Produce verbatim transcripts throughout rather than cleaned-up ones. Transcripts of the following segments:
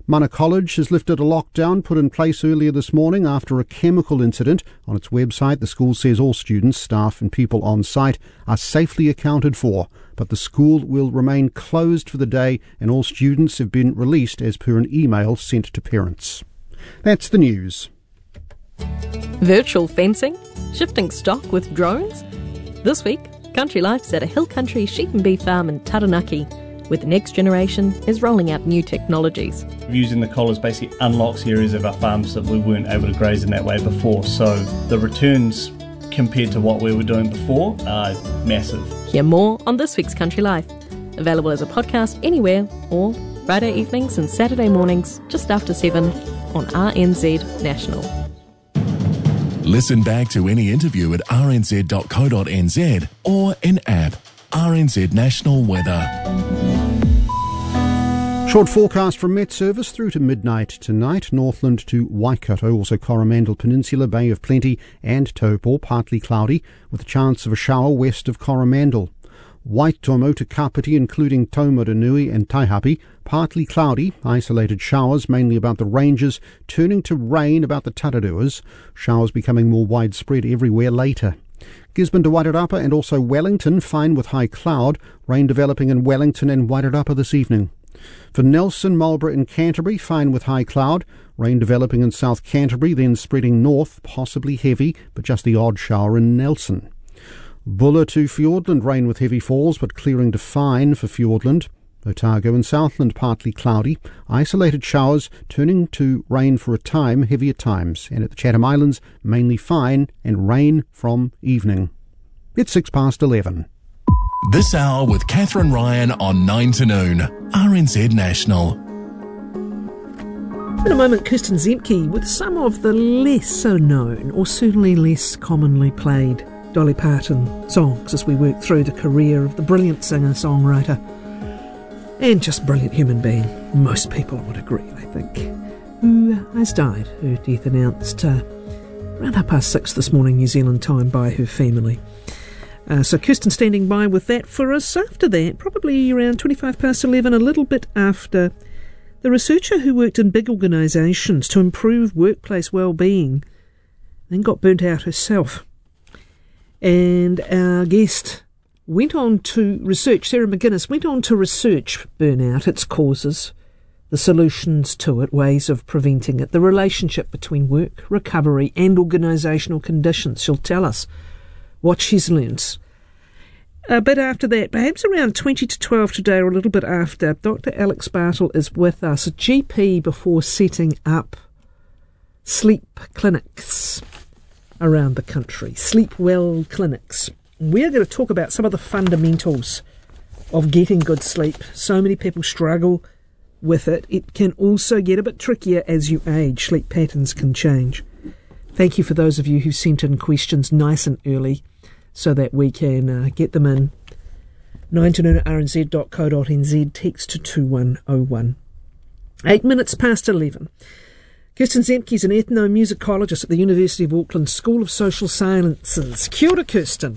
Mana College has lifted a lockdown put in place earlier this morning after a chemical incident. On its website, the school says all students, staff and people on site are safely accounted for, but the school will remain closed for the day and all students have been released as per an email sent to parents. That's the news. Virtual fencing? Shifting stock with drones? This week, Country Life's at a hill country sheep and beef farm in Taranaki, where the next generation is rolling out new technologies. Using the collars basically unlocks areas of our farms that we weren't able to graze in that way before. So the returns compared to what we were doing before are massive. Hear more on this week's Country Life. Available as a podcast anywhere or Friday evenings and Saturday mornings just after seven on R N Z National. Listen back to any interview at r n z dot co dot n z or in app R N Z National Weather. Short forecast from Met Service through to midnight tonight. Northland to Waikato, also Coromandel Peninsula, Bay of Plenty and Taupo, partly cloudy with a chance of a shower west of Coromandel. Waitomo to Kapiti, including Taumarunui and Taihape, partly cloudy, isolated showers mainly about the ranges, turning to rain about the Tararuas, showers becoming more widespread everywhere later. Gisborne to Wairarapa and also Wellington, fine with high cloud, rain developing in Wellington and Wairarapa this evening. For Nelson, Marlborough and Canterbury, fine with high cloud, rain developing in South Canterbury, then spreading north, possibly heavy, but just the odd shower in Nelson. Buller to Fiordland, rain with heavy falls, but clearing to fine for Fiordland. Otago and Southland, partly cloudy, isolated showers, turning to rain for a time, heavy at times, and at the Chatham Islands, mainly fine and rain from evening. It's six past eleven. This hour with Catherine Ryan on nine to noon, R N Z National. In a moment, Kirsten Zemke with some of the less so known, or certainly less commonly played, Dolly Parton songs as we work through the career of the brilliant singer-songwriter and just brilliant human being. Most people would agree, I think, who has died. Her death announced uh, around half past six this morning, New Zealand time, by her family. Uh, so Kirsten standing by with that for us. After that, probably around twenty-five past eleven, a little bit after, the researcher who worked in big organisations to improve workplace well-being then got burnt out herself. And our guest went on to research, Sarah McGuinness went on to research burnout, its causes, the solutions to it, ways of preventing it, the relationship between work, recovery and organisational conditions. She'll tell us what she's learnt. A bit after that, perhaps around twenty to twelve today or a little bit after, Doctor Alex Bartle is with us, a G P before setting up sleep clinics around the country, sleep well clinics. We're going to talk about some of the fundamentals of getting good sleep. So many people struggle with it. It can also get a bit trickier as you age. Sleep patterns can change. Thank you for those of you who sent in questions nice and early so that we can uh, get them in. nine to noon at r n z dot co dot n z, text to two one oh one. Eight minutes past eleven. Kirsten Zemke is an ethnomusicologist at the University of Auckland School of Social Sciences. Kia ora, Kirsten.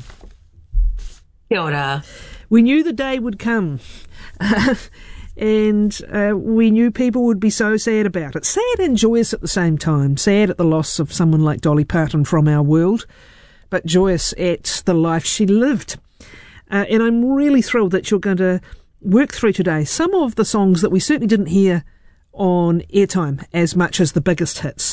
Kia ora. We knew the day would come. Uh, and uh, we knew people would be so sad about it. Sad and joyous at the same time. Sad at the loss of someone like Dolly Parton from our world, but joyous at the life she lived. Uh, and I'm really thrilled that you're going to work through today some of the songs that we certainly didn't hear on airtime as much as the biggest hits.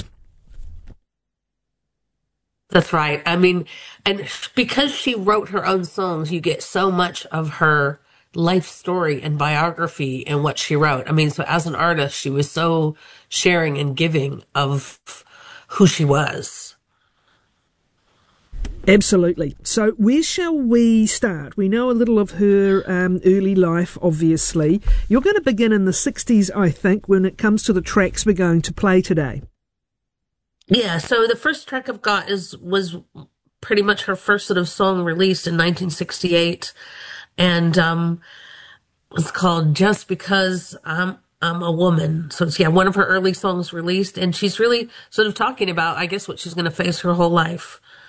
That's right. I mean, and because she wrote her own songs, you get so much of her life story and biography and what she wrote. I mean, so as an artist, she was so sharing and giving of who she was. Absolutely. So where shall we start? We know a little of her um, early life, obviously. You're going to begin in the sixties, I think, when it comes to the tracks we're going to play today. Yeah, so the first track I've got is was pretty much her first sort of song released in nineteen sixty-eight. And um, it's called Just Because I'm, I'm a Woman. So it's, yeah, one of her early songs released. And she's really sort of talking about, I guess, what she's going to face her whole life.